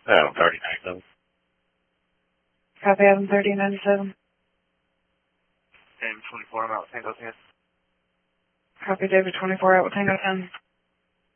Adam 3097. Copy, Adam 3097. And 24, I'm out, Tango 10. Copy, David 24 out with Tango 10.